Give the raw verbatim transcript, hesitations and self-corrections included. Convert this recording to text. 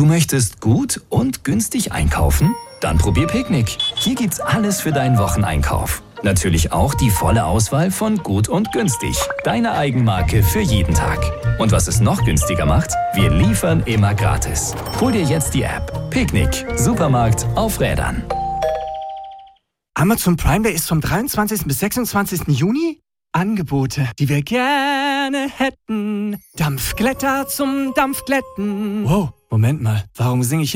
Du möchtest gut und günstig einkaufen? Dann probier Picknick. Hier gibt's alles für deinen Wocheneinkauf. Natürlich auch die volle Auswahl von Gut und Günstig. Deine Eigenmarke für jeden Tag. Und was es noch günstiger macht? Wir liefern immer gratis. Hol dir jetzt die App. Picknick. Supermarkt auf Rädern. Amazon Prime Day ist vom dreiundzwanzigsten bis sechsundzwanzigsten Juni. Angebote, die wir gerne hätten. Dampfglätter zum Dampfglätten. Wow, Moment mal. Warum singe ich